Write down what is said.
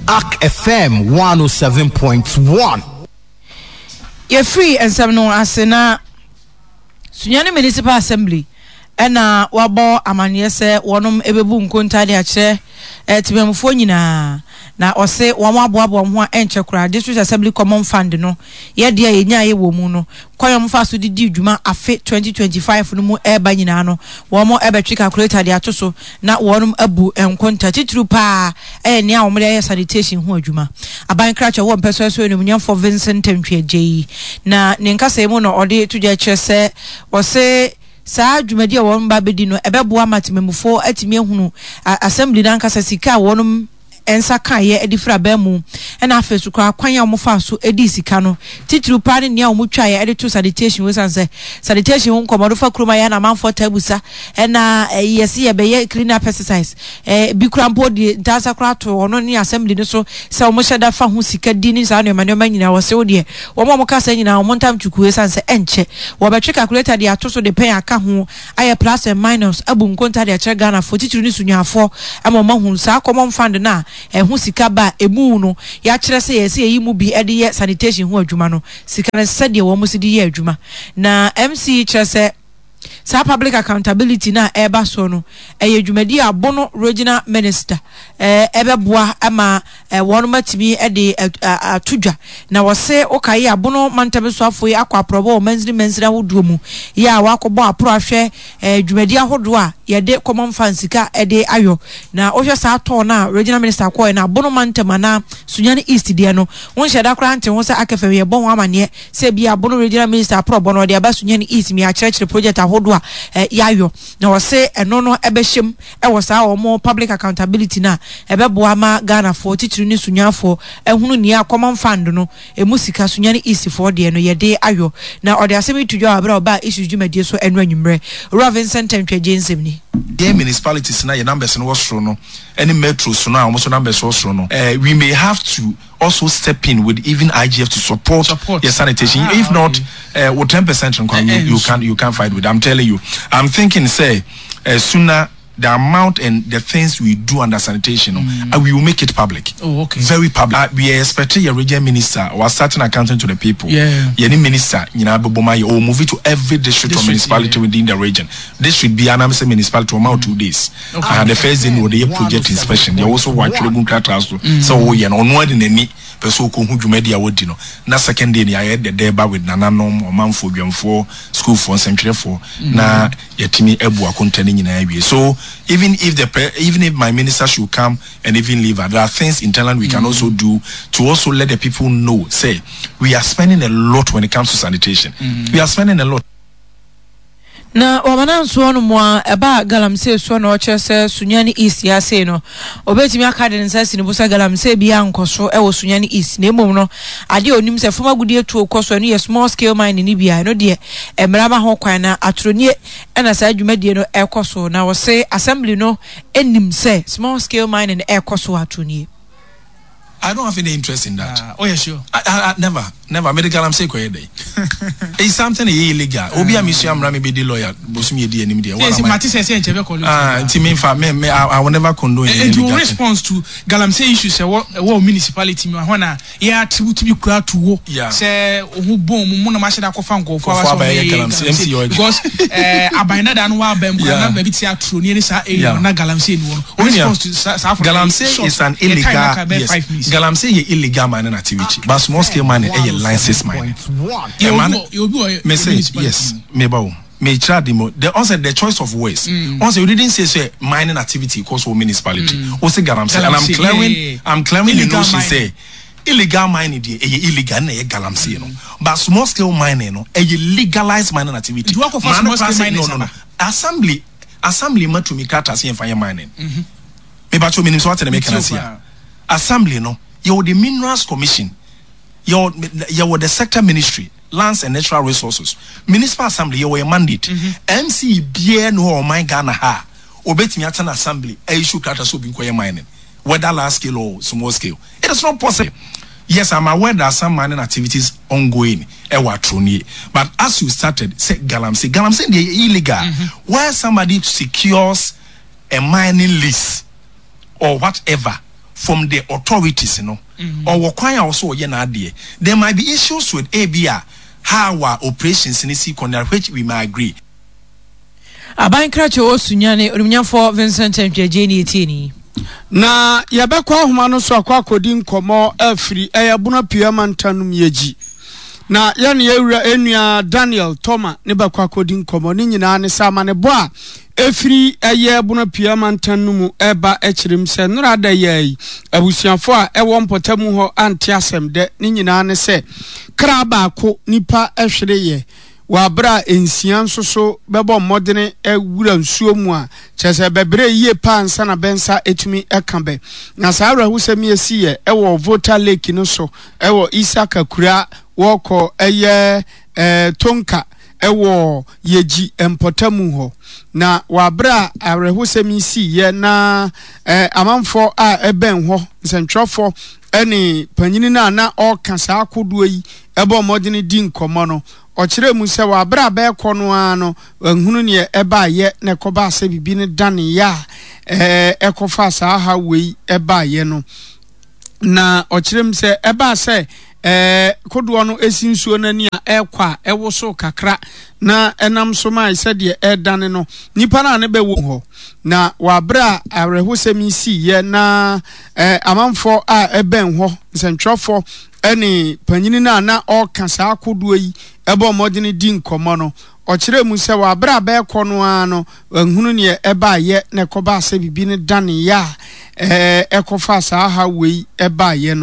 Arc FM 107.1. You're free and some no asena Sunyani Municipal Assembly. Ena wabo amanyese wonum ebebu nkonta de akyere tibemfo nyina na ose wamaboabo ho enche kura district assembly common fund no ye de yenya ye wo mu no kwayom fa so didi dwuma afe 2025 no mu eba nyina no womo ebetwe calculator de atoso na wonum abu enkonta titru pa ne a womre ye sanitation ho adwuma aban kracha wo mpeso so enumnyam for Vincent Ntwejei na nenkasa mu no ode tuja kyese ose saa dwumadi a won ba bedi no ebeboa matememufo atimi ehunu assembly na nkasa sika wonum ensa kan ye edifra ba mu na afesu kwa kwan ya omofa so edi sika no titru pa ne a omutwa ye editu sanitation we sanse sanitation won komodo fa kroma ya na manfo tabusa na yesi ye be ye cleaner pesticides bi krampo di ntasa krato ono ni assembly no so se omo sheda fa ho sika di ni sa no manoma nyina wo se wo de omo mo kasa nyina omo ntam twuku we sanse enche wo betwe calculator de atoso de pen aka ho aye plus and minus abu nkonta de akyere Ghana fo titru ni sunyafo ama mahun sa common fund na hu sika ba emu no ya kyerɛ sɛ yɛsɛ yi mu bi ɛde yɛ sanitation ho adwuma no sika na sɛ de wɔ mu sidi yɛ adwuma na MC kyerɛ sɛ sa public accountability na eba so no adwumadi abono regional minister ebeboa ama wonu matimi de atudwa na wose okayi abono mantame so afoi akwa probo o menzri ahodo mu ya wakobo apro ahwe adwumadi ahodo a yede common fansika ede ayo na ohwe sa ato na regional minister ko na abono mantama na Sunyani East de no won hyeda kra ante ho sa akafe ye bon amane se bia abono regional minister probo no de aba Sunyani East mi a church project ahodo a yayo na wose eno no ebehiem ewo saa omo public accountability na ebeboa ma Ghana for titiri ni sunyafo ehunu ni a common fund no emusika Sunyani East for de no yede ayo na ode asemi tudwa abra oba issue dwumadie so enu anwumre Vincent Ntwejei nsemni the municipalities na your numbers no was no any metros no almost numbers was no we may have to also step in with even IGF to support your sanitation. If not, with 10% you can't fight with. I'm telling you. I'm thinking, say, sooner the amount and the things we do under sanitation, we will make it public. Oh, okay. Very public. We are expecting your regional minister or starting accounting to the people. Yeah. Any minister, or move it to every district or municipality within the region. This should be an Amasa municipality for about 2 days. Okay. And the first day, the project inspection. They also watch the good so we are on one in any. Person who media would na second day I had the deba with nananom or man for school for century for na yetimi ebu akontani nyina awie. So even if my minister should come and even leave, there are things internally we can also do to also let the people know, say we are spending a lot when it comes to sanitation. We are spending a lot. Na wamana nsuo no mo eba galamsey so na ochese Sunyani East ya sei no obetimi aka de nsasi ne busa galamsey bia nkoso ewo Sunyani East na emom no ade onim se foma gudie tu okoso no ye small scale mine ni bia no de emraba ho kwan na atronie na sa adwumadie no ekoso na wo se assembly no enim se small scale mine na ekoso atronie. I don't have any interest in that. Oh yeah, sure. I never. Medical, I'm saying it's something illegal. Obi a mission am rami be the lawyer. Bosumi edi enim dia. Yes, Martin says I will never condone it. And your response to Galamsey issues, what municipality, Mahona, yeah, to be crowd to war. Say, who boom, Mona Mashada Kofango for because I bind that and wa bem, maybe it's a true near this area, not Galamsey. Response to South Galamsey is an illegal. Galamsey is illegal mining activity, but small scale mining is licensed mining. Yes, maybe. The choice of words. Also, you didn't say mining activity because of municipality. Also, Galamsey, and I'm clearing the notion say illegal mining illegal na Galamsey, but small scale mining a legalized mining activity. Do you work for small scale mining? No. Assembly to me cut as fire mining. Maybe I told me what they make assembly no. You're the Minerals Commission. You're the Sector Ministry, Lands and Natural Resources. Municipal Assembly, you're a mandate. MC BN or my Ghana ha. Obeti Miatan Assembly, a issue kata so binkoye mining. Whether large scale or small scale. It is not possible. Yes, I'm aware there are some mining activities ongoing. But as you started, say Galamsey they illegal. Where somebody secures a mining lease or whatever from the authorities, or Wakaya also Yanadi. There might be issues with ABR, how our operations in the sea corner, which we might agree. Aban Kracho Sunyane, Urumia for Vincent and Janie Tini. Na yabekwa humano so akwa kodi nkomo afri eyabuna piamantanum yeji na yani yewura enua Daniel Toma ne bekwa kodi nkomo ni nyina ne sama ne bo a efri eyabuna piamantanum eba echirim se nura da yayi abusuafo a ewo mpotamu ho ante asem de ni nyina ne se kra ba ko nipa ehwere ye wabra ensian soso bebo modene ewura nsuo mu a chese bebre yie pa nsa na bensa etumi ekambe na saara husemi esiye ewo voter lake no so ewo Isaka Kura woko eye tonka ewo yeji empotamu ho na wabra arehusemi siye na amanfo a eben ho nsentwofo eni panyini na okasa akodo yi ebo modene di nkomo no ochire mu se wa bra ba ekono ano hunu ne eba ye ne koba se bibi ne dane ya ekofa sa ha wei eba ye no na ochire mu se eba se kodo no esinsuo nani a ekwa ewoso kakra na enam so mai se de edane no nipa na ne be wo ho na wa bra arehosemi si ye na amanfo a eben ho nsentwofo eni panyini na okasa akodo yi ebo modene di nkomo no ochire mu se wa bra ba ekono ano hunu ne eba ye ne koba se bibi ne dane ya ekofa sa ha wei eba ye no